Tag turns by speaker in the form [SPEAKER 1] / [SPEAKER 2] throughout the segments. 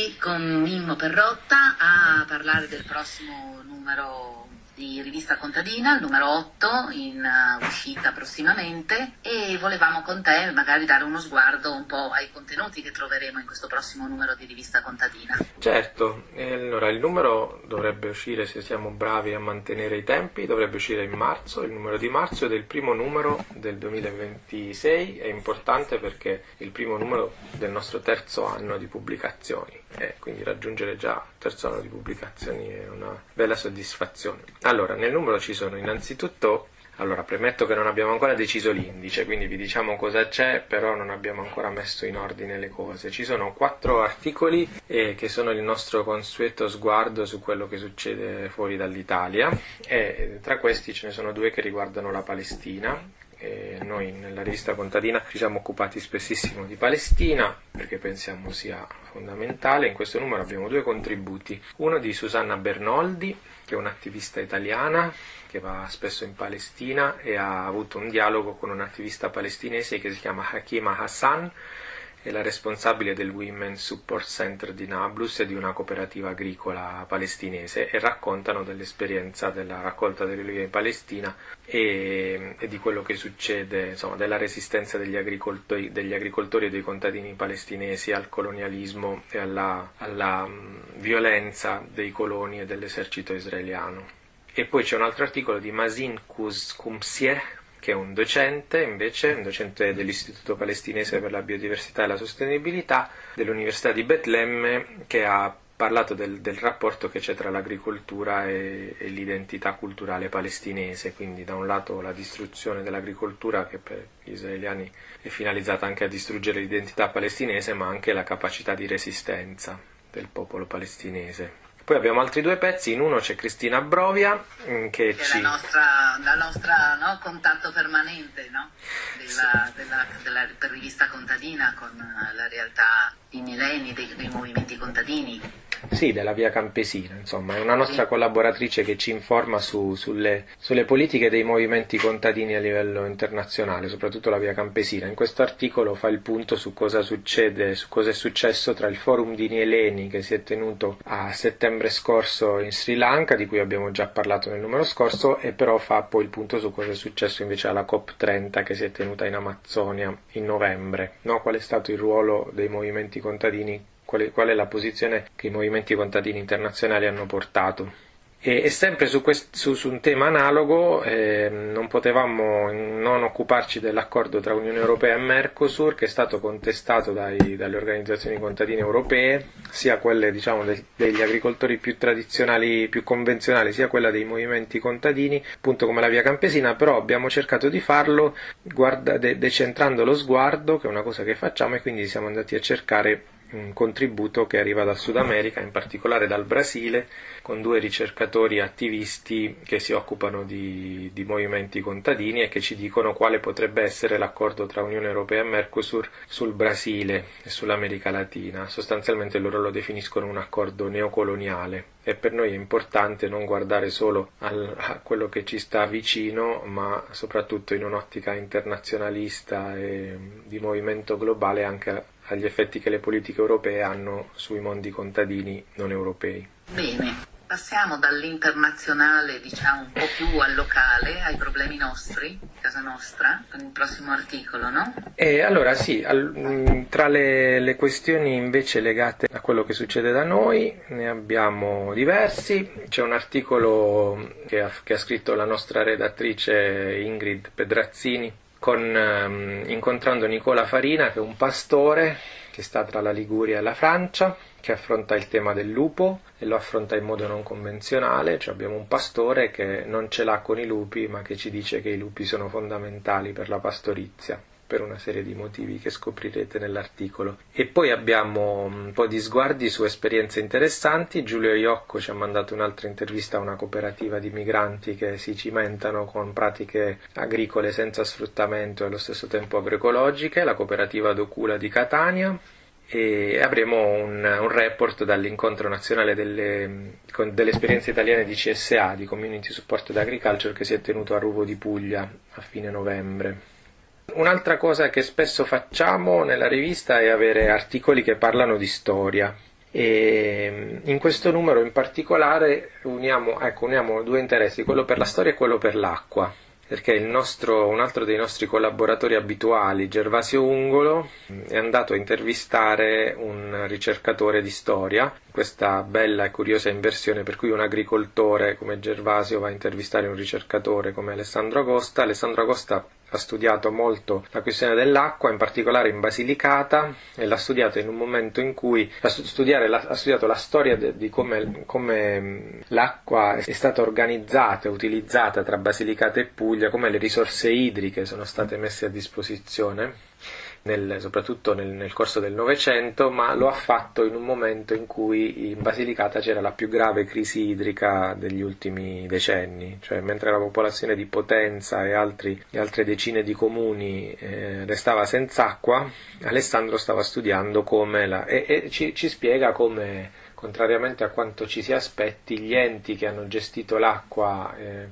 [SPEAKER 1] qui con Mimmo Perrotta a parlare del prossimo numero di Rivista Contadina, il numero 8, in uscita prossimamente, e volevamo con te magari dare uno sguardo un po' ai contenuti che troveremo in questo prossimo numero di Rivista Contadina.
[SPEAKER 2] Certo, allora il numero dovrebbe uscire, se siamo bravi a mantenere i tempi, dovrebbe uscire in marzo, il numero di marzo, ed è il primo numero del 2026, è importante perché è il primo numero del nostro terzo anno di pubblicazioni, e quindi raggiungere già il terzo anno di pubblicazioni è una bella soddisfazione. Allora, nel numero ci sono innanzitutto, premetto che non abbiamo ancora deciso l'indice, quindi vi diciamo cosa c'è, però non abbiamo ancora messo in ordine le cose. Ci sono 4 articoli che sono il nostro consueto sguardo su quello che succede fuori dall'Italia, e tra questi ce ne sono 2 che riguardano la Palestina. E noi nella Rivista Contadina ci siamo occupati spessissimo di Palestina perché pensiamo sia fondamentale. In questo numero abbiamo 2 contributi, uno di Susanna Bernoldi, che è un'attivista italiana che va spesso in Palestina e ha avuto un dialogo con un attivista palestinese che si chiama Hakima Hassan, è la responsabile del Women Support Center di Nablus e di una cooperativa agricola palestinese, e raccontano dell'esperienza della raccolta delle olive in Palestina e di quello che succede, insomma, della resistenza degli agricoltori e dei contadini palestinesi al colonialismo e alla violenza dei coloni e dell'esercito israeliano. E poi c'è un altro articolo di Mazin Kumsieh, che è un docente dell'Istituto Palestinese per la Biodiversità e la Sostenibilità dell'Università di Betlemme, che ha parlato del rapporto che c'è tra l'agricoltura e l'identità culturale palestinese. Quindi da un lato la distruzione dell'agricoltura, che per gli israeliani è finalizzata anche a distruggere l'identità palestinese, ma anche la capacità di resistenza del popolo palestinese. Poi abbiamo altri 2 pezzi, in uno c'è Cristina Brovia, che è
[SPEAKER 1] la nostra contatto permanente, no? della Rivista Contadina con la realtà di millenni, dei movimenti contadini.
[SPEAKER 2] Sì, della Via Campesina, insomma, è una nostra collaboratrice che ci informa sulle politiche dei movimenti contadini a livello internazionale, soprattutto la Via Campesina. In questo articolo fa il punto su cosa succede, su cosa è successo tra il Forum di Nieleni, che si è tenuto a settembre scorso in Sri Lanka, di cui abbiamo già parlato nel numero scorso, e però fa poi il punto su cosa è successo invece alla COP30 che si è tenuta in Amazzonia in novembre, no? Qual è stato il ruolo dei movimenti contadini, qual è la posizione che i movimenti contadini internazionali hanno portato. E sempre su un tema analogo non potevamo non occuparci dell'accordo tra Unione Europea e Mercosur, che è stato contestato dalle organizzazioni contadine europee, sia quelle degli agricoltori più tradizionali, più convenzionali, sia quella dei movimenti contadini, appunto come la Via Campesina. Però abbiamo cercato di farlo decentrando lo sguardo, che è una cosa che facciamo, e quindi siamo andati a cercare un contributo che arriva dal Sud America, in particolare dal Brasile, con 2 ricercatori attivisti che si occupano di movimenti contadini e che ci dicono quale potrebbe essere l'accordo tra Unione Europea e Mercosur sul Brasile e sull'America Latina. Sostanzialmente loro lo definiscono un accordo neocoloniale, e per noi è importante non guardare solo a quello che ci sta vicino, ma soprattutto in un'ottica internazionalista e di movimento globale anche agli effetti che le politiche europee hanno sui mondi contadini non europei.
[SPEAKER 1] Bene, passiamo dall'internazionale, un po' più al locale, ai problemi nostri, casa nostra, con il prossimo articolo, no?
[SPEAKER 2] E allora sì, tra le questioni invece legate a quello che succede da noi ne abbiamo diversi. C'è un articolo che ha scritto la nostra redattrice Ingrid Pedrazzini, incontrando Nicola Farina, che è un pastore che sta tra la Liguria e la Francia, che affronta il tema del lupo e lo affronta in modo non convenzionale. Cioè abbiamo un pastore che non ce l'ha con i lupi, ma che ci dice che i lupi sono fondamentali per la pastorizia, per una serie di motivi che scoprirete nell'articolo. E poi abbiamo un po' di sguardi su esperienze interessanti. Giulio Iocco ci ha mandato un'altra intervista a una cooperativa di migranti che si cimentano con pratiche agricole senza sfruttamento e allo stesso tempo agroecologiche, la cooperativa Docula di Catania. E avremo un report dall'incontro nazionale delle esperienze italiane di CSA, di Community Support and Agriculture, che si è tenuto a Ruvo di Puglia a fine novembre. Un'altra cosa che spesso facciamo nella rivista è avere articoli che parlano di storia, E in questo numero in particolare uniamo due interessi, quello per la storia e quello per l'acqua, perché un altro dei nostri collaboratori abituali, Gervasio Ungolo, è andato a intervistare un ricercatore di storia, questa bella e curiosa inversione per cui un agricoltore come Gervasio va a intervistare un ricercatore come Alessandro Agosta. Alessandro Agosta ha studiato molto la questione dell'acqua, in particolare in Basilicata, e l'ha studiato in un momento in cui ha studiato la storia di come l'acqua è stata organizzata e utilizzata tra Basilicata e Puglia, come le risorse idriche sono state messe a disposizione, soprattutto nel corso del Novecento, ma lo ha fatto in un momento in cui in Basilicata c'era la più grave crisi idrica degli ultimi decenni, cioè mentre la popolazione di Potenza e altre decine di comuni restava senza acqua, Alessandro stava studiando e ci spiega come, contrariamente a quanto ci si aspetti, gli enti che hanno gestito l'acqua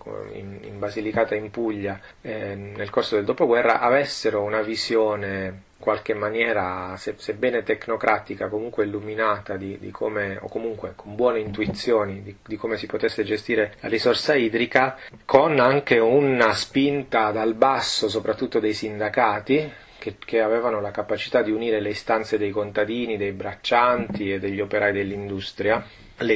[SPEAKER 2] in Basilicata e in Puglia nel corso del dopoguerra avessero una visione in qualche maniera, sebbene tecnocratica, comunque illuminata di come, o comunque con buone intuizioni di come si potesse gestire la risorsa idrica, con anche una spinta dal basso, soprattutto dei sindacati, che avevano la capacità di unire le istanze dei contadini, dei braccianti e degli operai dell'industria,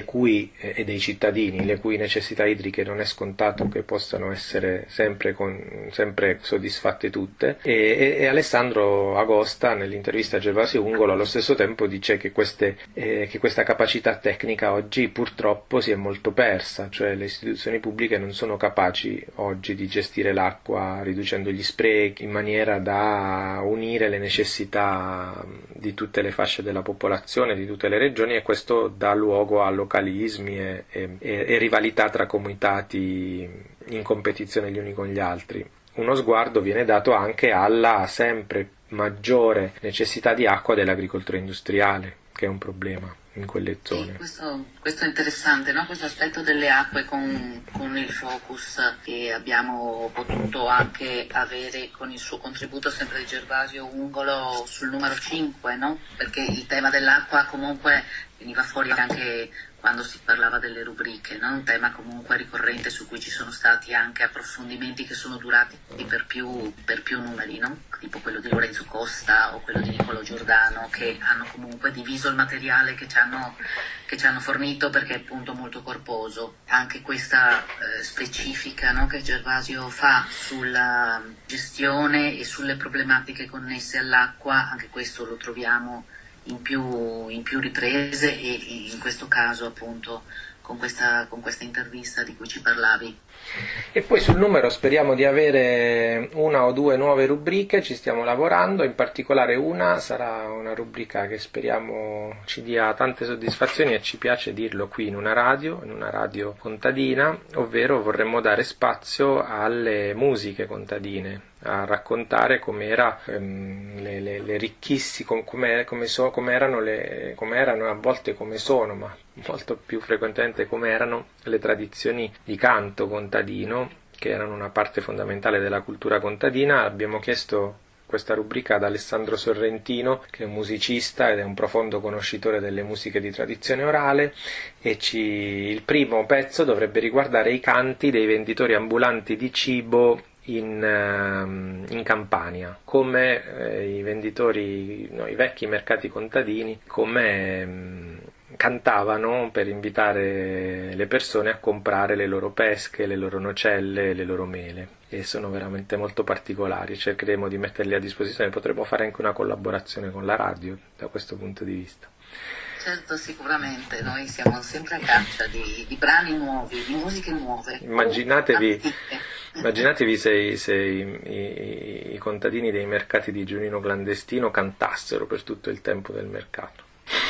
[SPEAKER 2] e dei cittadini, le cui necessità idriche non è scontato che possano essere sempre soddisfatte tutte, e Alessandro Agosta nell'intervista a Gervasio Ungolo allo stesso tempo dice che questa capacità tecnica oggi purtroppo si è molto persa, cioè le istituzioni pubbliche non sono capaci oggi di gestire l'acqua riducendo gli sprechi in maniera da unire le necessità di tutte le fasce della popolazione, di tutte le regioni, e questo dà luogo a localismi e rivalità tra comitati in competizione gli uni con gli altri. Uno sguardo viene dato anche alla sempre maggiore necessità di acqua dell'agricoltura industriale, che è un problema in quelle zone.
[SPEAKER 1] Sì, questo è interessante, no? Questo aspetto delle acque con il focus che abbiamo potuto anche avere con il suo contributo sempre di Gervasio Ungolo sul numero 5, no? Perché il tema dell'acqua comunque veniva fuori anche quando si parlava delle rubriche, no? Un tema comunque ricorrente su cui ci sono stati anche approfondimenti che sono durati per più numeri, no? Tipo quello di Lorenzo Costa o quello di Niccolò Giordano, che hanno comunque diviso il materiale che ci hanno fornito, perché è appunto molto corposo. Anche questa specifica, no, che Gervasio fa sulla gestione e sulle problematiche connesse all'acqua, anche questo lo troviamo in più riprese, e in questo caso appunto con questa intervista di cui ci parlavi.
[SPEAKER 2] E poi sul numero speriamo di avere una o due nuove rubriche, ci stiamo lavorando, in particolare una sarà una rubrica che speriamo ci dia tante soddisfazioni, e ci piace dirlo qui in una radio contadina, ovvero vorremmo dare spazio alle musiche contadine, a raccontare com'era le ricchissime, come erano a volte, come sono, ma molto più frequentemente come erano le tradizioni di canto contadino, che erano una parte fondamentale della cultura contadina. Abbiamo chiesto questa rubrica ad Alessandro Sorrentino, che è un musicista ed è un profondo conoscitore delle musiche di tradizione orale, e il primo pezzo dovrebbe riguardare i canti dei venditori ambulanti di cibo in Campania, come i vecchi mercati contadini, come cantavano per invitare le persone a comprare le loro pesche, le loro nocelle, le loro mele, e sono veramente molto particolari. Cercheremo di metterli a disposizione, potremo fare anche una collaborazione con la radio da questo punto di vista.
[SPEAKER 1] Certo, sicuramente, noi siamo sempre a caccia di brani nuovi, di musiche nuove.
[SPEAKER 2] Immaginatevi se i contadini dei mercati di Giunino clandestino cantassero per tutto il tempo del mercato.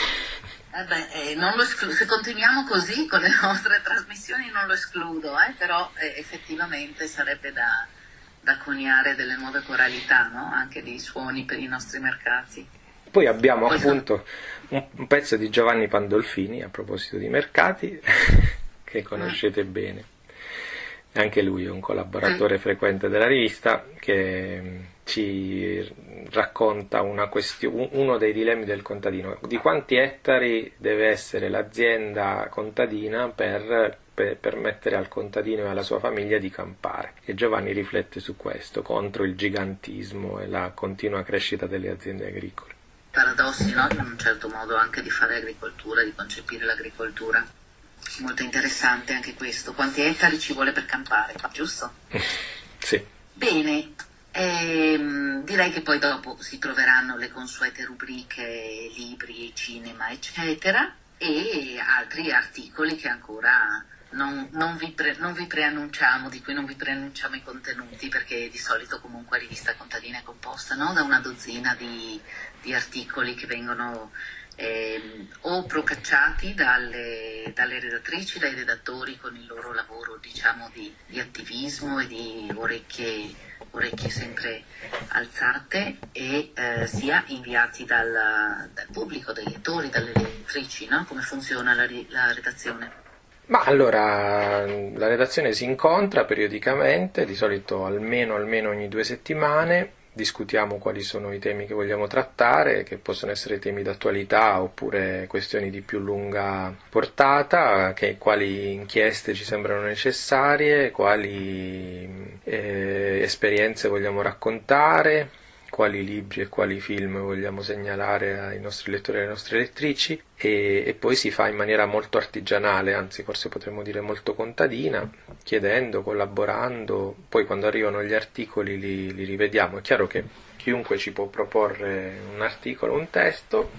[SPEAKER 1] Se continuiamo così con le nostre trasmissioni non lo escludo, però effettivamente sarebbe da coniare delle nuove coralità, no? Anche dei suoni per i nostri mercati.
[SPEAKER 2] Poi abbiamo appunto un pezzo di Giovanni Pandolfini, a proposito di mercati, che conoscete bene. Anche lui è un collaboratore frequente della rivista che ci racconta uno dei dilemmi del contadino. Di quanti ettari deve essere l'azienda contadina per permettere al contadino e alla sua famiglia di campare? E Giovanni riflette su questo, contro il gigantismo e la continua crescita delle aziende agricole.
[SPEAKER 1] Paradossi, no? In un certo modo anche di fare agricoltura, di concepire l'agricoltura. Molto interessante anche questo. Quanti ettari ci vuole per campare, giusto?
[SPEAKER 2] Sì.
[SPEAKER 1] Bene, direi che poi dopo si troveranno le consuete rubriche libri, cinema, eccetera, e altri articoli che ancora non vi preannunciamo, di cui non vi preannunciamo i contenuti, perché di solito comunque Rivista Contadina è composta, no? Da una dozzina di articoli che vengono o procacciati dalle redattrici, dai redattori con il loro lavoro, diciamo, di attivismo e di orecchie sempre alzate, e sia inviati dal pubblico, dai lettori, dalle lettrici, no? Come funziona la redazione?
[SPEAKER 2] Ma allora, la redazione si incontra periodicamente, di solito almeno ogni 2 settimane, discutiamo quali sono i temi che vogliamo trattare, che possono essere temi d'attualità oppure questioni di più lunga portata, quali inchieste ci sembrano necessarie, quali esperienze vogliamo raccontare, quali libri e quali film vogliamo segnalare ai nostri lettori e alle nostre lettrici, e poi si fa in maniera molto artigianale, anzi forse potremmo dire molto contadina, chiedendo, collaborando. Poi quando arrivano gli articoli li rivediamo. È chiaro che chiunque ci può proporre un articolo, un testo,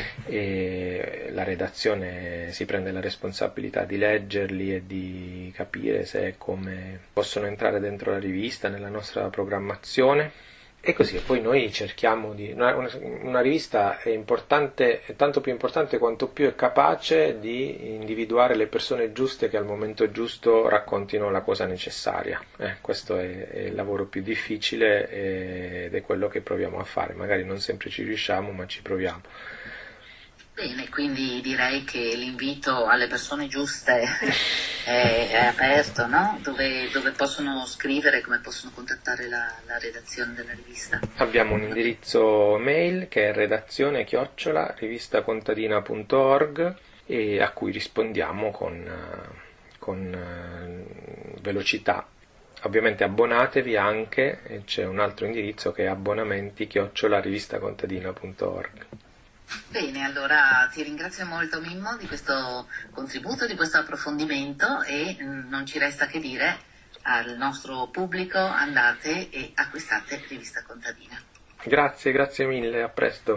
[SPEAKER 2] e la redazione si prende la responsabilità di leggerli e di capire se e come possono entrare dentro la rivista, nella nostra programmazione. E così, e poi noi cerchiamo una rivista è importante, è tanto più importante quanto più è capace di individuare le persone giuste che al momento giusto raccontino la cosa necessaria. Questo è il lavoro più difficile ed è quello che proviamo a fare. Magari non sempre ci riusciamo, ma ci proviamo.
[SPEAKER 1] Bene, quindi direi che l'invito alle persone giuste è aperto, no? Dove possono scrivere, come possono contattare la redazione della rivista?
[SPEAKER 2] Abbiamo un indirizzo mail che è redazione@rivistacontadina.org e a cui rispondiamo con velocità. Ovviamente abbonatevi anche, e c'è un altro indirizzo che è abbonamenti@rivistacontadina.org.
[SPEAKER 1] Bene, allora ti ringrazio molto, Mimmo, di questo contributo, di questo approfondimento, e non ci resta che dire al nostro pubblico: andate e acquistate Rivista Contadina.
[SPEAKER 2] Grazie mille, a presto.